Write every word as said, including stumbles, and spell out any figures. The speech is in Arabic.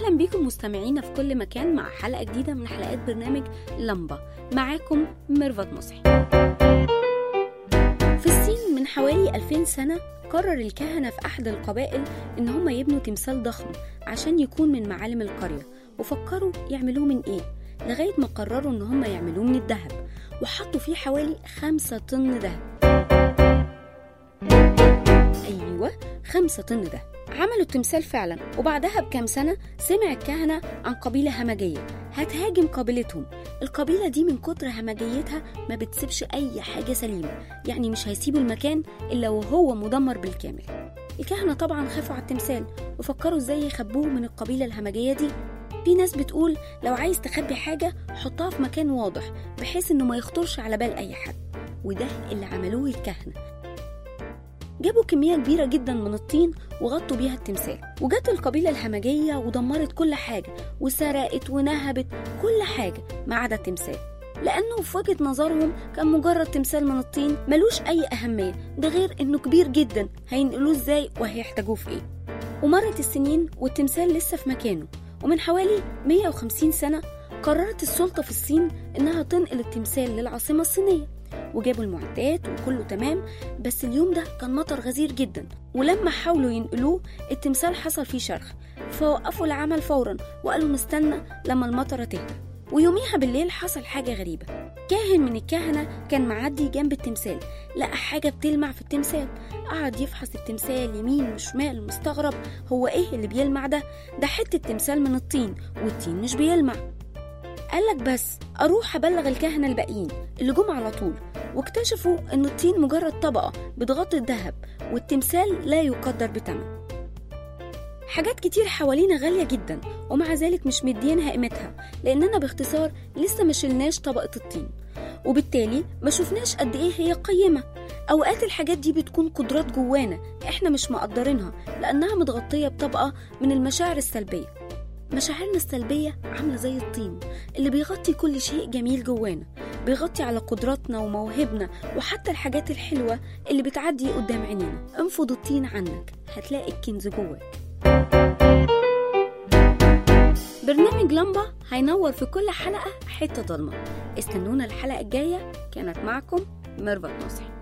أهلا بيكم مستمعينا في كل مكان مع حلقة جديدة من حلقات برنامج لمبة. معاكم ميرفت مصحي. في الصين من حوالي ألفين سنة قرر الكهنة في أحد القبائل إن هم يبنوا تمثال ضخم عشان يكون من معالم القرية، وفكروا يعملوه من إيه لغاية ما قرروا إن هم يعملوه من الذهب، وحطوا فيه حوالي خمسة طن ذهب. أيوة خمسة طن ذهب. عملوا التمثال فعلا، وبعدها بكام سنة سمع الكهنة عن قبيلة همجية هتهاجم قبيلتهم. القبيلة دي من كتر همجيتها ما بتسيبش أي حاجة سليمة، يعني مش هيسيبوا المكان إلا وهو مدمر بالكامل. الكهنة طبعا خافوا على التمثال وفكروا ازاي يخبوه من القبيلة الهمجية دي. في ناس بتقول لو عايز تخبي حاجة حطها في مكان واضح بحيث انه ما يخطرش على بال أي حد، وده اللي عملوه الكهنة. جابوا كمية كبيرة جدا من الطين وغطوا بيها التمثال، وجت القبيلة الهمجية ودمرت كل حاجة وسرقت ونهبت كل حاجة ما عدا التمثال، لأنه في وجهة نظرهم كان مجرد تمثال من الطين ملوش أي أهمية، ده غير إنه كبير جدا هينقلوه إزاي وهيحتاجوه في إيه. ومرت السنين والتمثال لسه في مكانه، ومن حوالي مية وخمسين سنة قررت السلطة في الصين إنها تنقل التمثال للعاصمة الصينية، وجابوا المعدات وكله تمام. بس اليوم ده كان مطر غزير جدا، ولما حاولوا ينقلوه التمثال حصل فيه شرخ، فوقفوا العمل فورا وقالوا نستنى لما المطرة تهدى. ويوميها بالليل حصل حاجة غريبة. كاهن من الكهنة كان معدي جنب التمثال، لقى حاجة بتلمع في التمثال، قعد يفحص التمثال يمين وشمال مستغرب هو ايه اللي بيلمع ده ده حتة تمثال من الطين والطين مش بيلمع. قالك بس أروح أبلغ الكهنة الباقيين اللي جم على طول، واكتشفوا أن الطين مجرد طبقة بتغطي الذهب، والتمثال لا يقدر بثمن. حاجات كتير حوالينا غالية جدا ومع ذلك مش مدينها قيمتها، لأننا باختصار لسه ما شلناش طبقة الطين، وبالتالي ما شفناش قد إيه هي قيمة. أوقات الحاجات دي بتكون قدرات جوانا إحنا مش مقدرينها لأنها متغطية بطبقة من المشاعر السلبية. مشاعرنا السلبية عاملة زي الطين اللي بيغطي كل شيء جميل جوانا، بيغطي على قدراتنا وموهبنا وحتى الحاجات الحلوة اللي بتعدي قدام عينينا. انفض الطين عنك هتلاقي الكنز جواك. برنامج لمبة هينور في كل حلقة حتة ضلمة. استنونا الحلقة الجاية. كانت معكم ميرفت مصحي.